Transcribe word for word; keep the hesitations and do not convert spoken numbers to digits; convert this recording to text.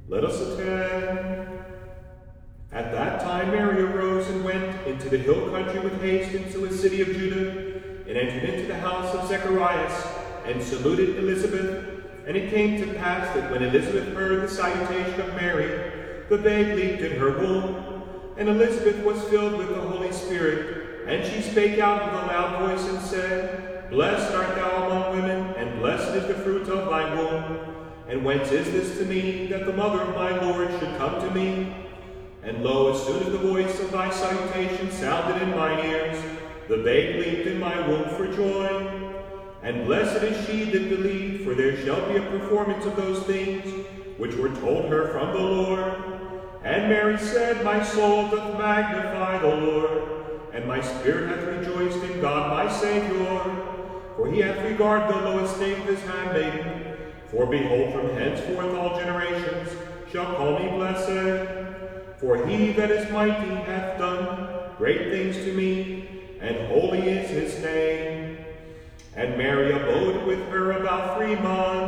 Let us attend. At that time Mary arose and went into the hill country with haste into a city of Judah, and entered into the house of Zacharias, and saluted Elizabeth. And it came to pass that when Elizabeth heard the salutation of Mary, the babe leaped in her womb. And Elizabeth was filled with the Holy Spirit, and she spake out with a loud voice and said, Blessed art thou among women, and blessed is the fruit of thy womb. And whence is this to me, that the mother of my Lord should come to me? And lo, as soon as the voice of thy salutation sounded in mine ears, the babe leaped in my womb for joy. And blessed is she that believed, for there shall be a performance of those things which were told her from the Lord. And Mary said, My soul doth magnify the Lord, and my spirit hath rejoiced in God my Saviour. For he hath regarded the low estate of his handmaiden. For behold, from henceforth all generations shall call me blessed. For he that is mighty hath done great things to me, and holy is his name. And Mary abode with her about three months.